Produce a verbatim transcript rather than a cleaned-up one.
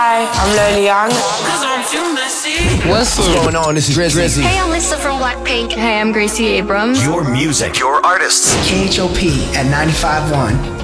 Hi, I'm Lily Young. What's going on? This is Drizzy. Hey, I'm Lisa from Blackpink. Hey, I'm Gracie Abrams. Your music, your artists. K H O P at ninety-five point one.